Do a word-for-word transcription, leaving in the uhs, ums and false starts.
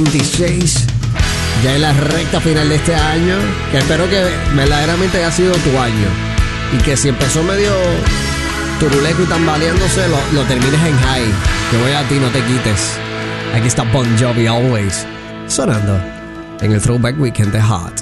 veintiséis, ya en la recta final de este año, que espero que verdaderamente haya sido tu año y que si empezó medio turuleco y tambaleándose, lo, lo termines en high. Que voy a ti, no te quites. Aquí está Bon Jovi Always sonando en el Throwback Weekend de Hot.